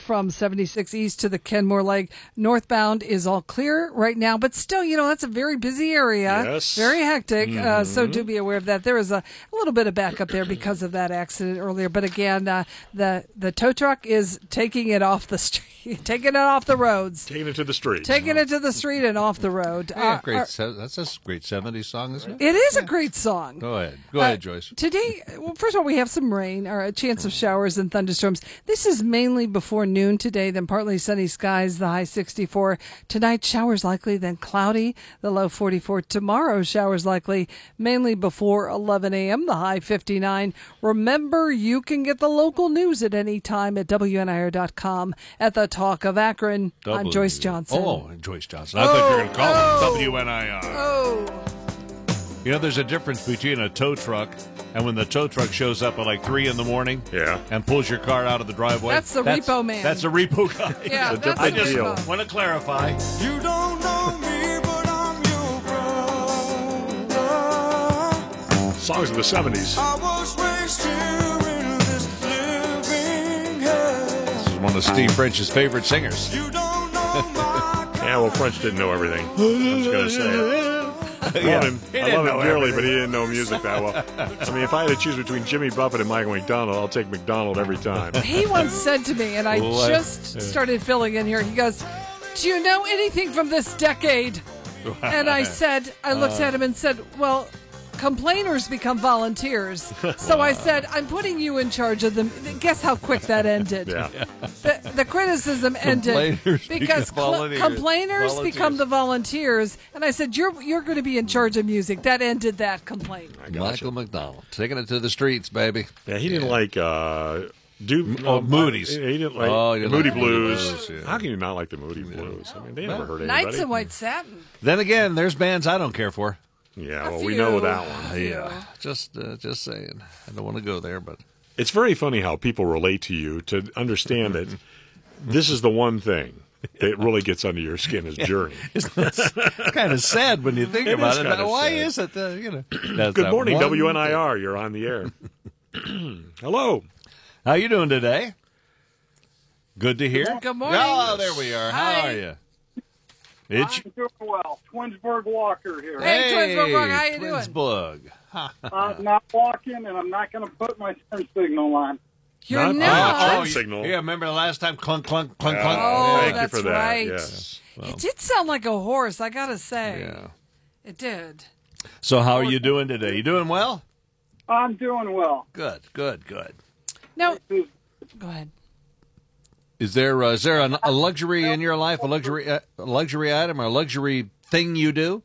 from 76 East to the Kenmore Lake. Northbound is all clear right now, but still, that's a very busy area. Yes. Very hectic. So do be aware of that. There is a little bit of backup there because of that accident earlier. But again, the tow truck is taking it off the street, taking it off the roads. Taking it to the street. Taking it to the street and off the road. Yeah, that's a great 70s song, isn't it? It is a great song. Go ahead, Joyce. Today, first of all, we have some rain or a chance of showers and thunderstorms. This is mainly before noon today, then partly sunny skies, the high 64. Tonight, showers likely, then cloudy, the low 44. Tomorrow, showers likely, mainly before 11 a.m., the high 59. Remember, you can get the local news at any time at WNIR.com. At the Talk of Akron, I'm Joyce Johnson. Oh, Joyce Johnson. I thought you were going to call it WNIR. Oh. There's a difference between a tow truck and when the tow truck shows up at like 3 in the morning and pulls your car out of the driveway. That's the repo man. That's a repo guy. Yeah, that's I the just repo. want to clarify. You don't know me, but I'm your brother. Songs of the 70s. I was raised here in this living hell. This is one of Steve French's favorite singers. You don't know my Yeah, well, French didn't know everything. I'm just going to say it. I love him dearly, but he didn't know music that well. I mean, if I had to choose between Jimmy Buffett and Michael McDonald, I'll take McDonald every time. He once said to me, and I just started filling in here, he goes, "Do you know anything from this decade?" And I looked at him and said, "Well, complainers become volunteers." So I said, "I'm putting you in charge of them." Guess how quick that ended? Yeah. The criticism ended because complainers become the volunteers. And I said, "You're going to be in charge of music." That ended that complaint. Michael McDonald taking it to the streets, baby. Yeah, he didn't like Moody's. He didn't like Moody Blues. How can you not like the Moody Blues? I mean, they never hurt anybody. Knights in White Satin. Then again, there's bands I don't care for. Yeah, well, we know that one. Yeah, just saying. I don't want to go there, but it's very funny how people relate to you to understand that this is the one thing that really gets under your skin is Journey. It's kind of sad when you think about it. Now, why is it? Good morning, WNIR. You're on the air. Hello. How you doing today? Good to hear. Good morning. Oh, there we are. Hi. How are you? I'm doing well. Twinsburg Walker here. Hey, Twinsburg Walker, how you doing? Twinsburg. I'm not walking, and I'm not going to put my turn signal on. You're not. Turn signal. Yeah, remember the last time? Clunk, clunk, clunk, clunk. Oh, Thank you that's for that. right. Yes. It did sound like a horse, I got to say. Yeah. It did. So how are you doing today? You doing well? I'm doing well. Good. Now, go ahead. Is there a luxury in your life, a luxury item or a luxury thing you do?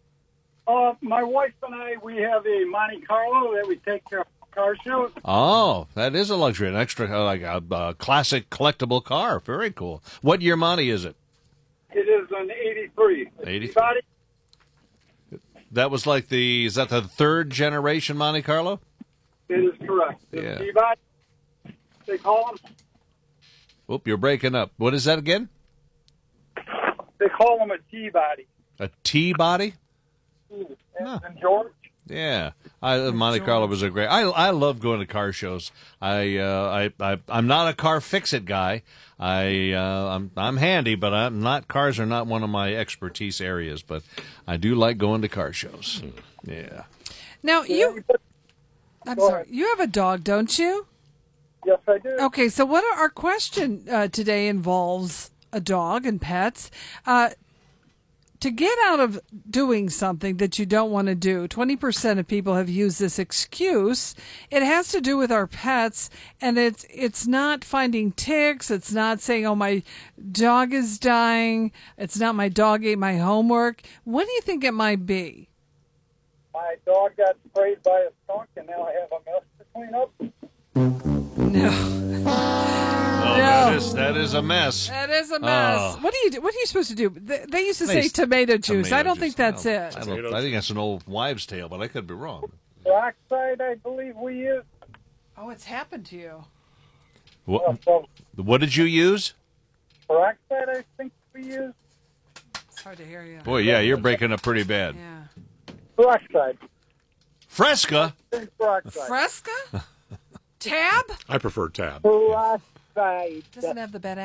My wife and I, we have a Monte Carlo that we take care of car shows. Oh, that is a luxury, an extra, like a classic collectible car. Very cool. What year Monte is it? It is an 83. 83. That was like is that the third generation Monte Carlo? It is correct. Yeah. Peabody, they call them. Oop, you're breaking up. What is that again? They call them a T-body. A T-body? And George. Yeah, Monte Carlo was a great. I love going to car shows. I'm not a car fix-it guy. I'm handy, but cars are not one of my expertise areas. But I do like going to car shows. Yeah. Now I'm sorry. You have a dog, don't you? Yes, I do. Okay, so our question today involves a dog and pets. To get out of doing something that you don't want to do, 20% of people have used this excuse. It has to do with our pets, and it's not finding ticks. It's not saying, "Oh, my dog is dying." It's not, "My dog ate my homework." What do you think it might be? My dog got sprayed by a skunk, and now I have a mess to clean up. No. That is a mess. That is a mess. What do you do? What are you supposed to do? They used to say tomato juice. I don't think that's it. I think that's an old wives' tale, but I could be wrong. Peroxide, I believe we use. Oh, it's happened to you. What did you use? Peroxide, I think we use. It's hard to hear you. Boy, yeah, you're breaking up pretty bad. Yeah. Peroxide. Fresca? Peroxide. Fresca? Tab? I prefer Tab. Peroxide. Doesn't have the bad